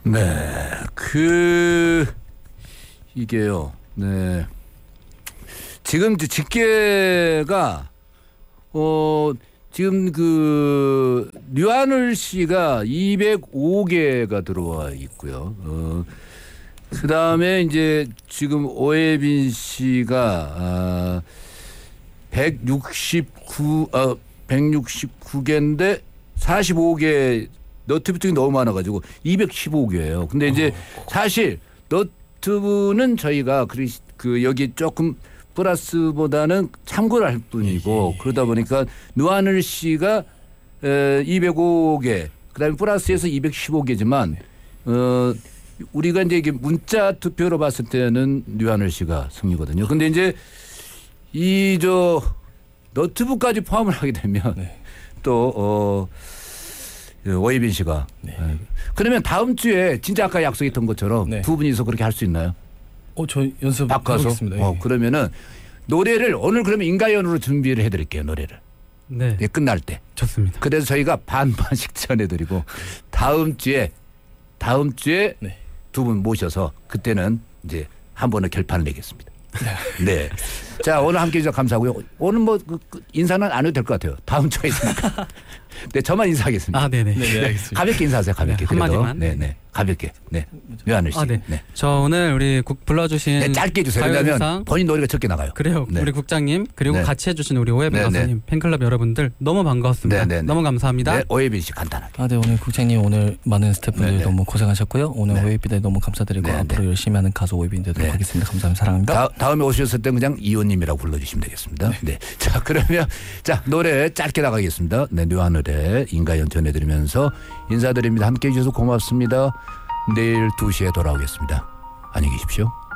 네, 이게요. 네, 지금 집계가 지금 류하늘 씨가 205개가 들어와 있고요. 그다음에 이제 지금 오해빈 씨가 169개인데 45개 너튜브 너무 많아가지고 215개예요. 근데 이제 사실 너튜브는 저희가 여기 조금 플러스보다는 참고를 할 뿐이고 그러다 보니까 류하늘 씨가 205개 그다음에 플러스에서 215개지만 우리가 이제 이게 문자 투표로 봤을 때는 류하늘 씨가 승리거든요. 근데 이제 너튜브까지 포함을 하게 되면 또 오해빈 씨가 그러면 다음 주에 진짜 아까 약속했던 것처럼 두 분이서 그렇게 할 수 있나요? 저 연습 바꿔서 그러면은 노래를 오늘 그러면 인가연으로 준비를 해드릴게요. 노래를 끝날 때 좋습니다. 그래서 저희가 반반씩 전해드리고 다음 주에 두 분 모셔서 그때는 이제 한 번의 결판을 내겠습니다. 네. 자, 오늘 함께 해주셔서 감사하고요. 오늘 인사는 안 해도 될 것 같아요. 다음 주에 있으니까. 네, 저만 인사하겠습니다. 네네. 네, 알겠습니다. 가볍게 인사하세요. 가볍게. 한마디만. 네네. 가볍게. 네. 류하늘 씨. 네. 저 오늘 우리 불러주신. 짧게 해주세요. 왜냐하면 본인 노래가 적게 나가요. 그래요. 우리 국장님 그리고 같이 해주신 우리 오해빈 가수님 팬클럽 여러분들 너무 반가웠습니다. 너무 감사합니다. 네, 오해빈 씨 간단하게. 네, 오늘 국장님 오늘 많은 스태프분들 너무 고생하셨고요. 오늘 오해빈에 너무 감사드리고 앞으로 열심히 하는 가수 오해빈 되도록 하겠습니다. 감사합니다. 사랑합니다. 다음에 오셨을 때 그냥 이호님이라고 불러주시면 되겠습니다. 네. 자, 그러면 노래 짧게 나가겠습니다. 네, 류하늘의 인가연 전해드리면서 인사드립니다. 함께해 주셔서 고맙습니다. 내일 2시에 돌아오겠습니다. 안녕히 계십시오.